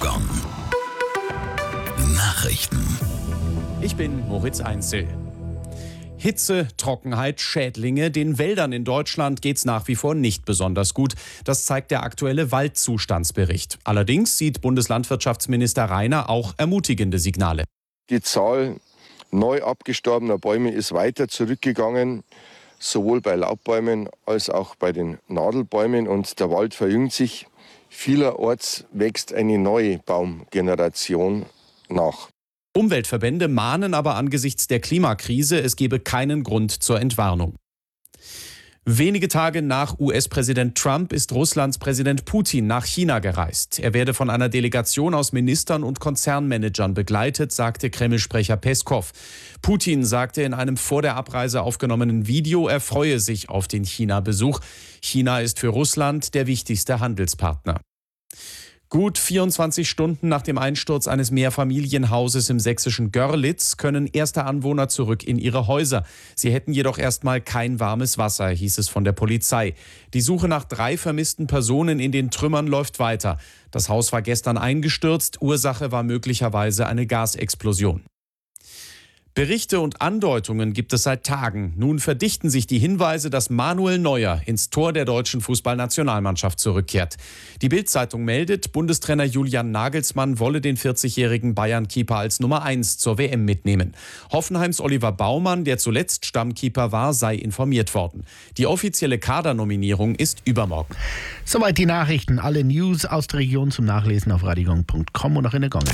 Gong. Nachrichten. Ich bin Moritz Einzel. Hitze, Trockenheit, Schädlinge. Den Wäldern in Deutschland geht's nach wie vor nicht besonders gut. Das zeigt der aktuelle Waldzustandsbericht. Allerdings sieht Bundeslandwirtschaftsminister Rainer auch ermutigende Signale. Die Zahl neu abgestorbener Bäume ist weiter zurückgegangen, sowohl bei Laubbäumen als auch bei den Nadelbäumen. Und der Wald verjüngt sich. Vielerorts wächst eine neue Baumgeneration nach. Umweltverbände mahnen aber angesichts der Klimakrise, es gebe keinen Grund zur Entwarnung. Wenige Tage nach US-Präsident Trump ist Russlands Präsident Putin nach China gereist. Er werde von einer Delegation aus Ministern und Konzernmanagern begleitet, sagte Kreml-Sprecher Peskow. Putin sagte in einem vor der Abreise aufgenommenen Video, er freue sich auf den China-Besuch. China ist für Russland der wichtigste Handelspartner. Gut 24 Stunden nach dem Einsturz eines Mehrfamilienhauses im sächsischen Görlitz können erste Anwohner zurück in ihre Häuser. Sie hätten jedoch erstmal kein warmes Wasser, hieß es von der Polizei. Die Suche nach 3 vermissten Personen in den Trümmern läuft weiter. Das Haus war gestern eingestürzt. Ursache war möglicherweise eine Gasexplosion. Berichte und Andeutungen gibt es seit Tagen. Nun verdichten sich die Hinweise, dass Manuel Neuer ins Tor der deutschen Fußballnationalmannschaft zurückkehrt. Die Bild-Zeitung meldet, Bundestrainer Julian Nagelsmann wolle den 40-jährigen Bayern-Keeper als Nummer 1 zur WM mitnehmen. Hoffenheims Oliver Baumann, der zuletzt Stammkeeper war, sei informiert worden. Die offizielle Kadernominierung ist übermorgen. Soweit die Nachrichten. Alle News aus der Region zum Nachlesen auf radiogong.com und auch in der Gong.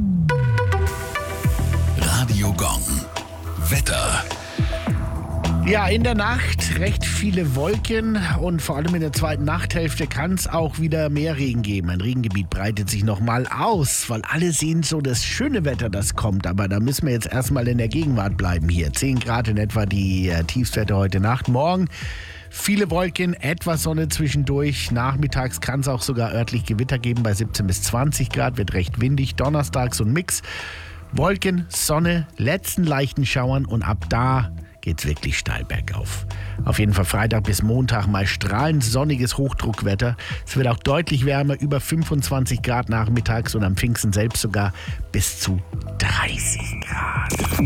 Radio Gong. Wetter. Ja, in der Nacht recht viele Wolken und vor allem in der zweiten Nachthälfte kann es auch wieder mehr Regen geben. Ein Regengebiet breitet sich nochmal aus, weil alle sehen so das schöne Wetter, das kommt. Aber da müssen wir jetzt erstmal in der Gegenwart bleiben hier. 10 Grad in etwa die Tiefstwerte heute Nacht. Morgen viele Wolken, etwas Sonne zwischendurch. Nachmittags kann es auch sogar örtlich Gewitter geben bei 17 bis 20 Grad. Wird recht windig. Donnerstags so ein Mix. Wolken, Sonne, letzten leichten Schauern und ab da geht's wirklich steil bergauf. Auf jeden Fall Freitag bis Montag mal strahlend sonniges Hochdruckwetter. Es wird auch deutlich wärmer, über 25 Grad nachmittags und am Pfingsten selbst sogar bis zu 30 Grad.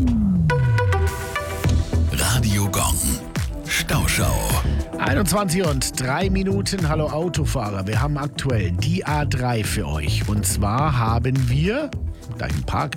Radio Gong. Stauschau. 21:03. Hallo Autofahrer. Wir haben aktuell die A3 für euch. Und zwar haben wir gleich ein Park.